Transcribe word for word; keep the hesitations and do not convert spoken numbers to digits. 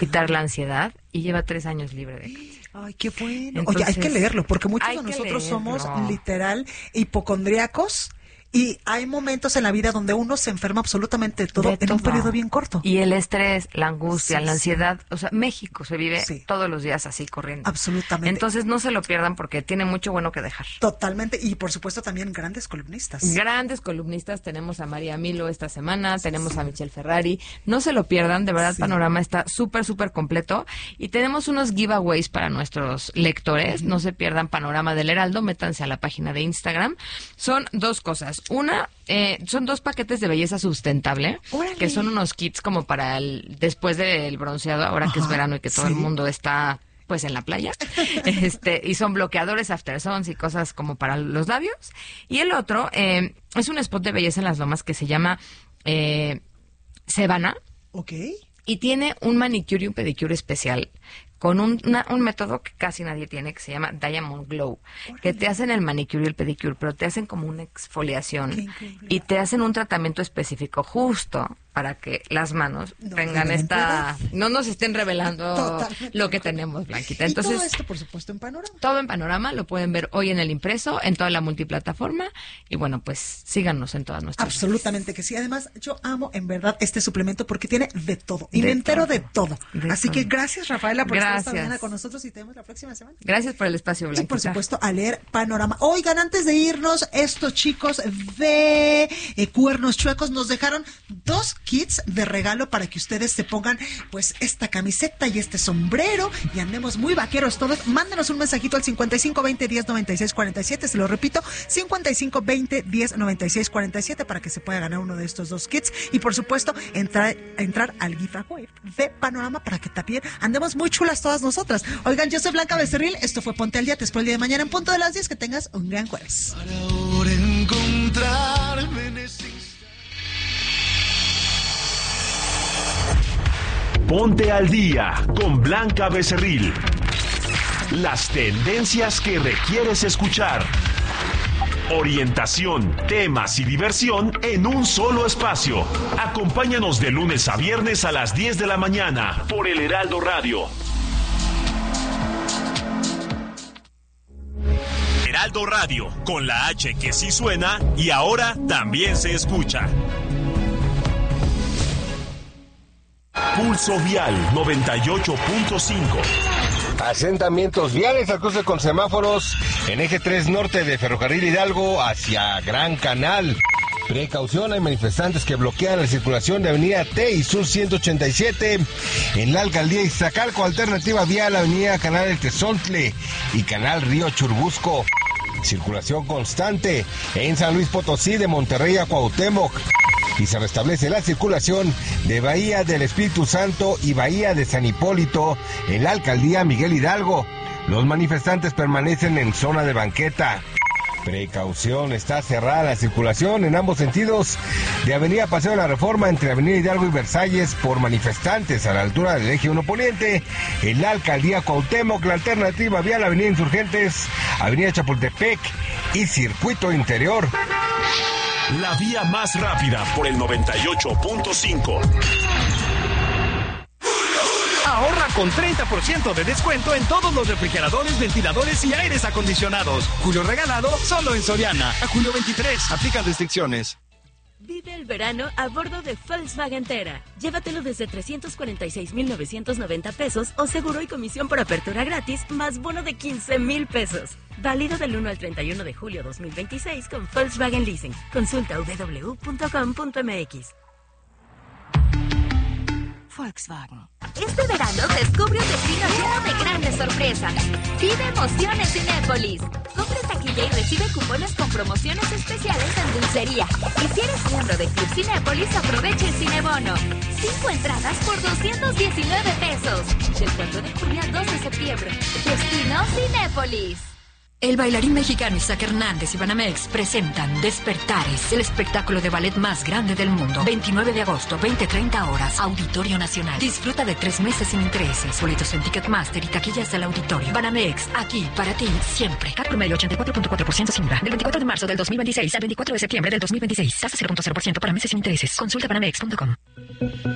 quitar la ansiedad y lleva tres años libre de cáncer. Ay, qué bueno. Entonces, oye, hay que leerlo, porque muchos hay de que nosotros leerlo. somos literal hipocondríacos. Y hay momentos en la vida donde uno se enferma absolutamente de todo De en un todo. periodo bien corto. Y el estrés, la angustia, Sí, la sí. ansiedad, o sea, México se vive Sí. todos los días así corriendo. Absolutamente. Entonces no se lo pierdan porque tiene mucho bueno que dejar. Totalmente. Y por supuesto también grandes columnistas. Grandes columnistas, tenemos a María Milo esta semana, tenemos a Michelle Ferrari, no se lo pierdan, de verdad Sí. Panorama está súper, súper completo y tenemos unos giveaways para nuestros lectores, no se pierdan Panorama del Heraldo, métanse a la página de Instagram, son dos cosas, una, eh, son dos paquetes de belleza sustentable, ¡Órale! que son unos kits como para el, después del bronceado, ahora que es Ajá, verano y que todo sí. el mundo está pues en la playa, este y son bloqueadores after suns y cosas como para los labios. Y el otro eh, es un spot de belleza en las lomas que se llama eh, Sebana Ok. y tiene un manicure y un pedicure especial con un, una- un método que casi nadie tiene que se llama Diamond Glow, que te hacen el manicure y el pedicure, pero te hacen como una Qué exfoliación increíble. y te hacen un tratamiento específico justo para que las manos No tengan revelen esta, tu edad. no nos estén revelando Totalmente. lo que tenemos, Blanquita. y Entonces, todo esto, por supuesto, en Panorama. todo en Panorama, lo pueden ver hoy en el impreso, en toda la multiplataforma. Y bueno, pues síganos en todas nuestras Absolutamente que sí. Además, yo amo en verdad este suplemento porque tiene de todo. Y De me entero todo. de todo. De Así todo. que gracias, Rafaela, por estar esta Gracias. mañana con nosotros y te vemos la próxima semana. redes. Gracias por el espacio, Y Blanquita. por supuesto a leer Panorama. Oigan, antes de irnos, estos chicos de eh, Cuernos Chuecos nos dejaron dos kits de regalo para que ustedes se pongan pues esta camiseta y este sombrero y andemos muy vaqueros todos. Mándenos un mensajito al cincuenta y cinco veinte diez noventa y seis cuarenta y siete, se lo repito, cincuenta y cinco veinte diez noventa y seis cuarenta y siete para que se pueda ganar uno de estos dos kits y por supuesto entrar, entrar al giveaway de Panorama para que también andemos muy chulas todas nosotras. Oigan, yo soy Blanca Becerril, esto fue Ponte al Día, te espero el día de mañana en punto de las diez, que tengas un gran jueves. Para ahora encontrarme en ese instante. Ponte al día con Blanca Becerril. Las tendencias que requieres escuchar. Orientación, temas y diversión en un solo espacio. Acompáñanos de lunes a viernes a las diez de la mañana por el Heraldo Radio. Heraldo Radio, con la H que sí suena y ahora también se escucha. Pulso Vial noventa y ocho punto cinco. Asentamientos viales al cruce con semáforos en eje tres norte de Ferrocarril Hidalgo hacia Gran Canal. Precaución, hay manifestantes que bloquean la circulación de Avenida T y Sur ciento ochenta y siete en la Alcaldía Iztacalco. Alternativa vial Avenida Canal del Tezontle y Canal Río Churbusco. Circulación constante en San Luis Potosí de Monterrey a Cuauhtémoc. Y se restablece la circulación de Bahía del Espíritu Santo y Bahía de San Hipólito en la Alcaldía Miguel Hidalgo. Los manifestantes permanecen en zona de banqueta. Precaución, está cerrada la circulación en ambos sentidos de Avenida Paseo de la Reforma entre Avenida Hidalgo y Versalles por manifestantes a la altura del Eje uno Poniente en la Alcaldía Cuauhtémoc. La alternativa vial Avenida Insurgentes, Avenida Chapultepec y Circuito Interior. La vía más rápida por el noventa y ocho punto cinco. Ahorra con treinta por ciento de descuento en todos los refrigeradores, ventiladores y aires acondicionados. Julio regalado solo en Soriana. A julio veintitrés. Aplican restricciones. Vive el verano a bordo de Volkswagen Tera. Llévatelo desde trescientos cuarenta y seis mil novecientos noventa pesos o seguro y comisión por apertura gratis más bono de quince mil pesos. Válido del uno al treinta y uno de julio dos mil veintiséis con Volkswagen Leasing. Consulta w w w punto com punto m x. Volkswagen. Este verano descubre un destino lleno de grandes sorpresas. Vive emociones Cinépolis. Compra taquilla y recibe cupones con promociones especiales en dulcería. Y si eres miembro de Club Cinépolis, aprovecha el Cinebono. Cinco entradas por doscientos diecinueve pesos. Del cuatro de junio al dos de septiembre. Destino Cinépolis. El bailarín mexicano Isaac Hernández y Banamex presentan Despertares, el espectáculo de ballet más grande del mundo. veintinueve de agosto, veinte treinta horas, Auditorio Nacional. Disfruta de tres meses sin intereses. Boletos en Ticketmaster y taquillas del auditorio. Banamex, aquí para ti, siempre. Cat promedio ochenta y cuatro punto cuatro por ciento sin I V A. Del veinticuatro de marzo del dos mil veintiséis al veinticuatro de septiembre del dos mil veintiséis. Tasa cero punto cero por ciento para meses sin intereses. Consulta banamex punto com.